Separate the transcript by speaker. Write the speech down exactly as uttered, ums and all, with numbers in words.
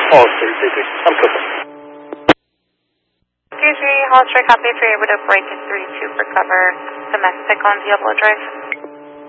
Speaker 1: Oh, three three three. I'm cooking.
Speaker 2: three three, Hollister, copy if you're able to break in three two for cover domestic on Diablo Drive.